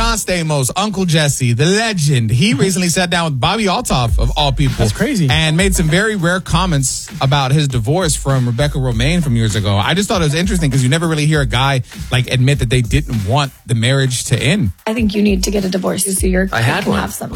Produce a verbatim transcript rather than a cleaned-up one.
John Stamos, Uncle Jesse, the legend, he recently sat down with Bobby Altoff, of all people. That's crazy. And made some very rare comments about his divorce from Rebecca Romaine from years ago. I just thought it was interesting because you never really hear a guy like admit that they didn't want the marriage to end. I think you need to get a divorce so your I kid had can one. have some.